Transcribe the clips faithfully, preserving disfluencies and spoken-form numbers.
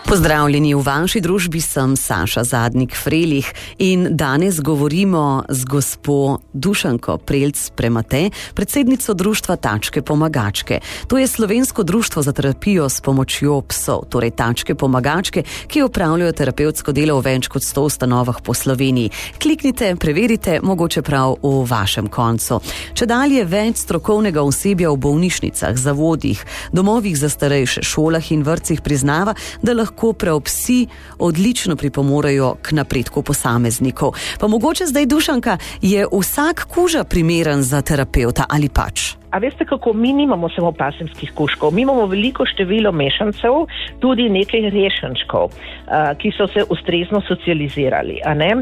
Pozdravljeni, v vaši družbi sem Saša Zadnik-Frelih in danes govorimo z gospo Dušanko Prelc-Premate, predsednico društva Tačke Pomagačke. To je slovensko društvo za terapijo s pomočjo psov, torej Tačke Pomagačke, ki opravljajo terapevtsko delo v več kot sto ustanovah po Sloveniji. Kliknite, preverite, mogoče prav v vašem koncu. Čedalje več strokovnega osebja v bolnišnicah, zavodih, domovih za starejše, šolah in vrtcih priznava, da lahko ko prav psi odlično pripomorejo k napredku posameznikov. Pa mogoče zdaj, Dušanka, je vsak kuža primeren za terapevta ali pač? A veste kako, mi nimamo samo pasemskih kužkov, mi imamo veliko število mešancev, tudi nekaj rešenčkov, ki so se ustrezno socializirali. A ne?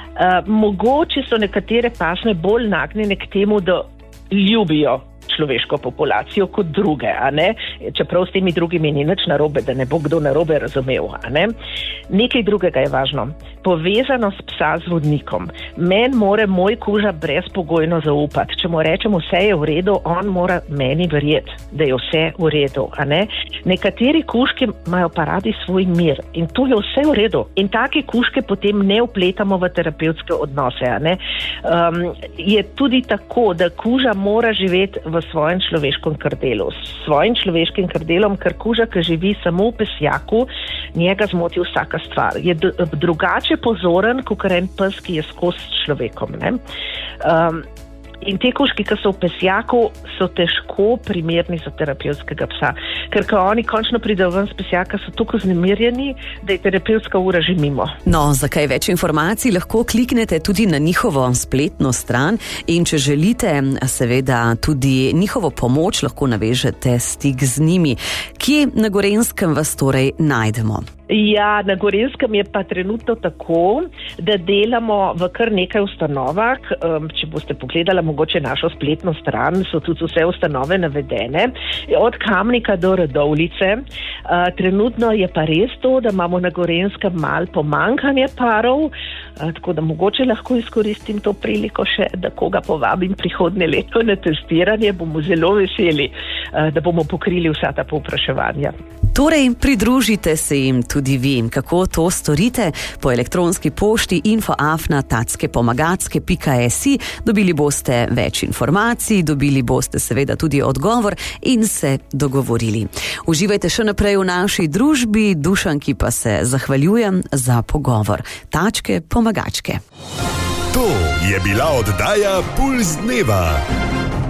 Mogoče so nekatere pasme bolj nagnjene k temu, da ljubijo človeško populacijo kot druge, a ne? Čeprav s temi drugimi ni nič narobe, da ne bo kdo narobe razumel, a ne? Nekaj drugega je važno. Povezano s psa z vodnikom. Men more moj kuža brezpogojno zaupati. Če mu rečem vse je v redu, on mora meni verjeti, da je vse v redu, a ne? Nekateri kužki imajo pa radi svoj mir in to je vse v redu. In take kužke potem ne vpletamo v terapevtske odnose, a ne? Um, je tudi tako, da kuža mora živeti v svojem človeškem krdelu. S svojim človeškim krdelom, ker kuža, ki živi samo v pesjaku, njega zmoti vsaka stvar. Je drugače pozoren, kot en pes, ki je skozi s človekom. Ne? Um, in te kužki, ki so v pesjaku, so težko primerni za terapevtskega psa. Ker ko oni končno pridejo ven z pesjaka, so tako znemirjeni, da je terapevtska ura že mimo. No, za kaj več informacij lahko kliknete tudi na njihovo spletno stran in če želite seveda tudi njihovo pomoč, lahko navežete stik z njimi. Kje na Gorenjskem vas torej najdemo? Ja, na Gorenjskem je pa trenutno tako, da delamo v kar nekaj ustanovah. Če boste pogledali mogoče našo spletno stran, so tudi vse ustanove navedene, od Kamnika do Radovljice. Trenutno je pa res to, da imamo na Gorenjskem malo pomanjkanje parov, tako da mogoče lahko izkoristim to priliko še, da koga povabim prihodnje leto na testiranje, bomo zelo veseli, da bomo pokrili vsa ta povpraševanja. Torej, pridružite se jim tudi vi. Kako to storite? Po elektronski pošti info afna tacke pomagacke pika si. Dobili boste več informacij, dobili boste seveda tudi odgovor in se dogovorili. Uživajte še naprej v naši družbi, Dušanki pa se zahvaljujem za pogovor. Tačke Pomagačke. To je bila oddaja Pulz dneva.